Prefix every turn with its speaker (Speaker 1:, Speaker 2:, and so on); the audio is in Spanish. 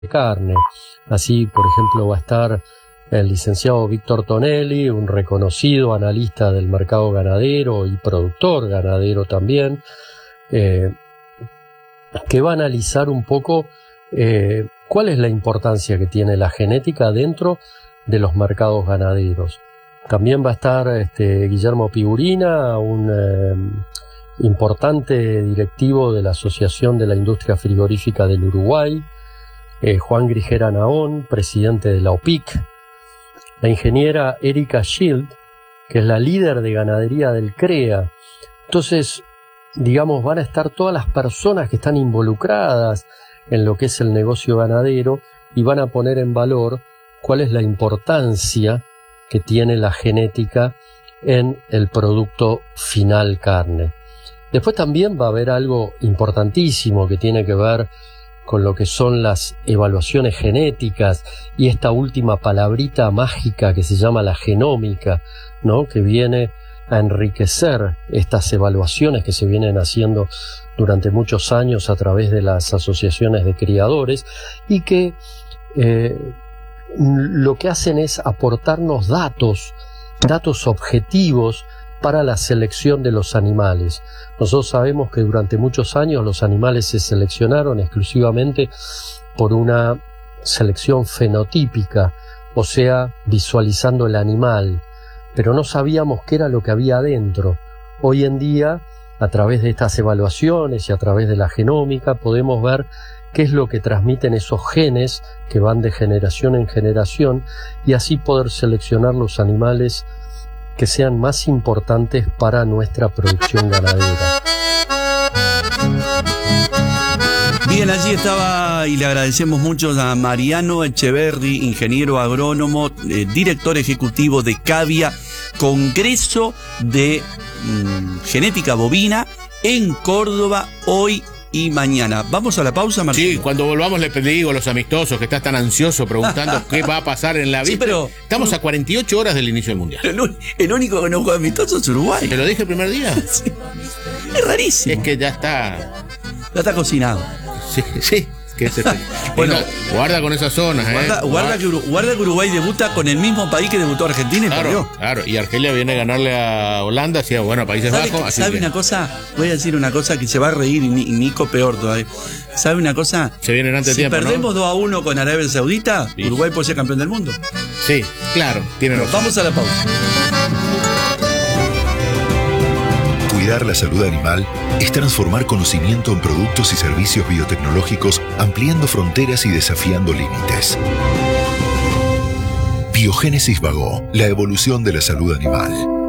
Speaker 1: de carne. Así, por ejemplo, va a estar el licenciado Víctor Tonelli, un reconocido analista del mercado ganadero y productor ganadero también, que va a analizar un poco cuál es la importancia que tiene la genética dentro de los mercados ganaderos. También va a estar Guillermo Pigurina, un importante directivo de la Asociación de la Industria Frigorífica del Uruguay, Juan Grijera Naón, presidente de la OPIC, la ingeniera Erika Schild, que es la líder de ganadería del CREA. Entonces, digamos, van a estar todas las personas que están involucradas en lo que es el negocio ganadero y van a poner en valor cuál es la importancia que tiene la genética en el producto final carne. Después también va a haber algo importantísimo que tiene que ver con lo que son las evaluaciones genéticas y esta última palabrita mágica que se llama la genómica, ¿no? Que viene a enriquecer estas evaluaciones que se vienen haciendo durante muchos años a través de las asociaciones de criadores y que lo que hacen es aportarnos datos objetivos para la selección de los animales. Nosotros sabemos que durante muchos años los animales se seleccionaron exclusivamente por una selección fenotípica, o sea, visualizando el animal, pero no sabíamos qué era lo que había adentro. Hoy en día, a través de estas evaluaciones y a través de la genómica, podemos ver qué es lo que transmiten esos genes que van de generación en generación y así poder seleccionar los animales que sean más importantes para nuestra producción ganadera.
Speaker 2: Bien, allí estaba y le agradecemos mucho a Mariano Echeverri, ingeniero agrónomo, director ejecutivo de Cavia, Congreso de Genética Bovina en Córdoba hoy y mañana. ¿Vamos a la pausa, Martín?
Speaker 3: Sí, cuando volvamos le digo a los amistosos que estás tan ansioso preguntando qué va a pasar en la vida.
Speaker 2: Sí, pero
Speaker 3: estamos a 48 horas del inicio del Mundial.
Speaker 2: El único que no juega amistoso es Uruguay.
Speaker 3: ¿Te lo dije el primer día?
Speaker 2: Sí. Es rarísimo.
Speaker 3: Es que ya está...
Speaker 2: Ya está cocinado.
Speaker 3: Sí. Bueno, guarda con esas zonas,
Speaker 2: guarda que Uruguay debuta con el mismo país que debutó Argentina y perdió.
Speaker 3: Claro, y Argelia viene a ganarle a Holanda, así, bueno, Países Bajos.
Speaker 2: ¿Sabe una cosa? Voy a decir una cosa que se va a reír y Nico peor todavía. ¿Sabe una cosa?
Speaker 3: Se vienen antes de tiempo,
Speaker 2: Si perdemos 2-1 con Arabia Saudita, sí, Uruguay puede ser campeón del mundo.
Speaker 3: Sí, claro, tiene razón.
Speaker 2: Vamos a la pausa.
Speaker 4: Cuidar la salud animal es transformar conocimiento en productos y servicios biotecnológicos, ampliando fronteras y desafiando límites. Biogénesis Bagó, la evolución de la salud animal.